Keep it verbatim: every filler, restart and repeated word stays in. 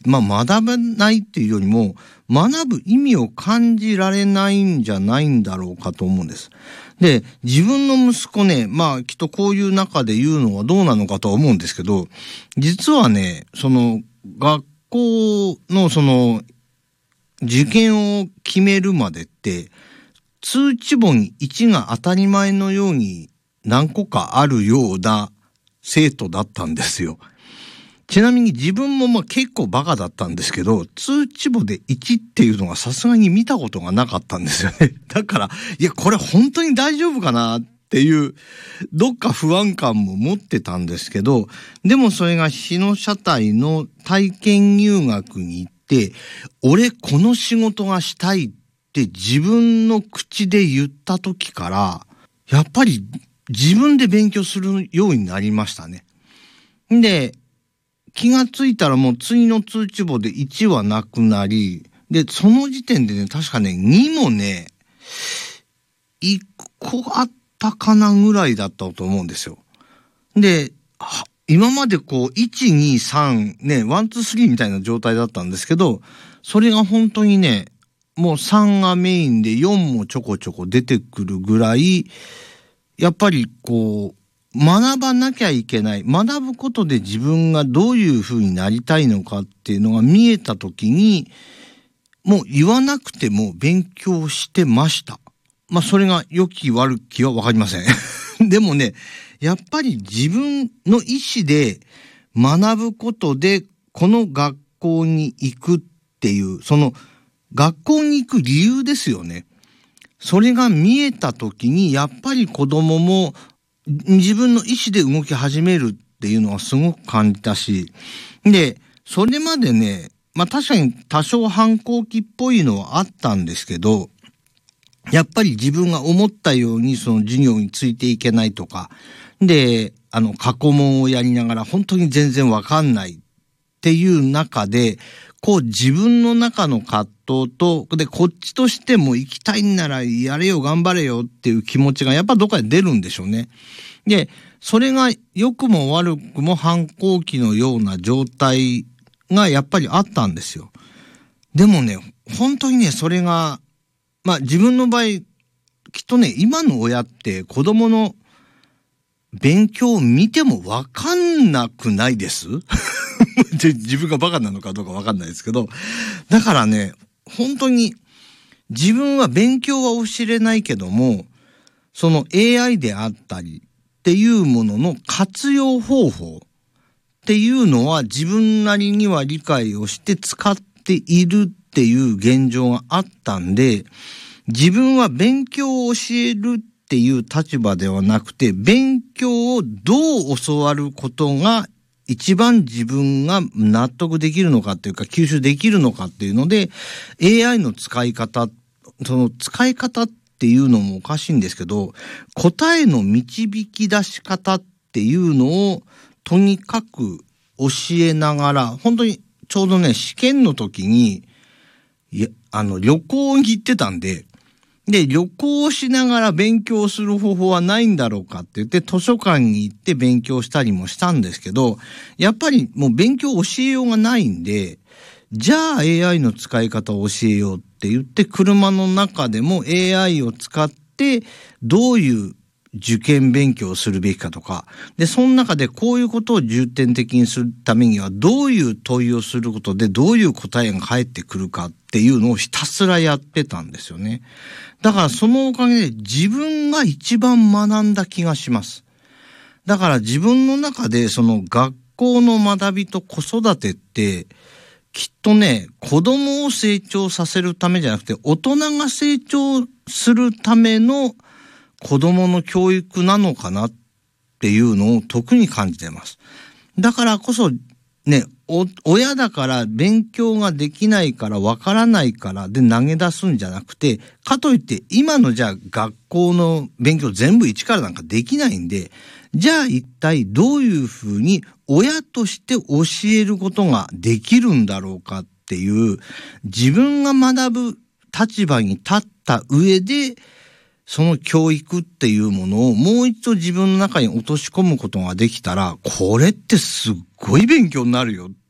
まあ学べないっていうよりも、学ぶ意味を感じられないんじゃないんだろうかと思うんです。で、自分の息子ね、まあきっとこういう中で言うのはどうなのかとは思うんですけど、実はね、その学校のその受験を決めるまでって、通知簿にいちが当たり前のように何個かあるような生徒だったんですよ。ちなみに自分もまあ結構バカだったんですけど、通知簿でいちっていうのがさすがに見たことがなかったんですよね。だから、いや、これ本当に大丈夫かなっていう、どっか不安感も持ってたんですけど、でもそれが日野車体の体験入学に行って、俺この仕事がしたいって自分の口で言った時から、やっぱり自分で勉強するようになりましたね。で、気がついたらもう次の通知簿でいちはなくなり、で、その時点でね、確かね、にもね、いっこあったかなぐらいだったと思うんですよ。で、今までこう、いち、に、さん、ね、ワン、ツー、スリーみたいな状態だったんですけど、それが本当にね、もうさんがメインでよんもちょこちょこ出てくるぐらい、やっぱりこう、学ばなきゃいけない。学ぶことで自分がどういう風になりたいのかっていうのが見えたときに、もう言わなくても勉強してました。まあそれが良き悪きはわかりません。でもね、やっぱり自分の意思で学ぶことでこの学校に行くっていう、その学校に行く理由ですよね。それが見えたときにやっぱり子供も自分の意思で動き始めるっていうのはすごく感じたし、で、それまでね、まあ確かに多少反抗期っぽいのはあったんですけど、やっぱり自分が思ったようにその授業についていけないとか、で、あの過去問をやりながら本当に全然わかんないっていう中で、こう自分の中の葛藤と、で、こっちとしても行きたいんならやれよ頑張れよっていう気持ちがやっぱどっかで出るんでしょうね。で、それが良くも悪くも反抗期のような状態がやっぱりあったんですよ。でもね、本当にね、それが、まあ自分の場合、きっとね、今の親って子供の勉強を見てもわかんなくないです自分がバカなのかどうかわかんないですけど。だからね、本当に自分は勉強は教えれないけども、その エーアイ であったりっていうものの活用方法っていうのは自分なりには理解をして使っているっていう現状があったんで、自分は勉強を教えるっていう立場ではなくて、勉強をどう教わることが一番自分が納得できるのかっていうか吸収できるのかっていうので、 エーアイ の使い方、その使い方っていうのもおかしいんですけど、答えの導き出し方っていうのをとにかく教えながら、本当にちょうどね、試験の時に、いや、あの、旅行に行ってたんで、で、旅行しながら勉強する方法はないんだろうかって言って図書館に行って勉強したりもしたんですけど、やっぱりもう勉強教えようがないんで、じゃあ エーアイ の使い方を教えようって言って車の中でも エーアイ を使ってどういう受験勉強をするべきかとか、で、その中でこういうことを重点的にするためにはどういう問いをすることでどういう答えが返ってくるかっていうのをひたすらやってたんですよね。だからそのおかげで自分が一番学んだ気がします。だから自分の中でその学校の学びと子育てってきっとね、子供を成長させるためじゃなくて大人が成長するための子供の教育なのかなっていうのを特に感じています。だからこそね、お、親だから勉強ができないからわからないからで投げ出すんじゃなくて、かといって今のじゃあ学校の勉強全部一からなんかできないんで、じゃあ一体どういうふうに親として教えることができるんだろうかっていう、自分が学ぶ立場に立った上でその教育っていうものをもう一度自分の中に落とし込むことができたら、これってすっごい勉強になるよっ